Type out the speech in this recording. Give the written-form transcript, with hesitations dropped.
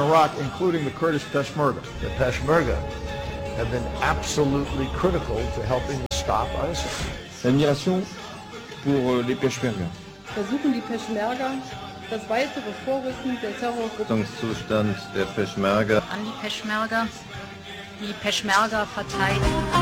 Iraq, including the Kurdish Peshmerga. The Peshmerga have been absolutely critical to helping stop ISIL. L'admiration pour les Peshmerga. Versuchen die Peschmerga das weitere Vorrücken der Terrorgruppe. Zustand der Peschmerga. An die Peschmerga. Die Peschmerga verteidigen.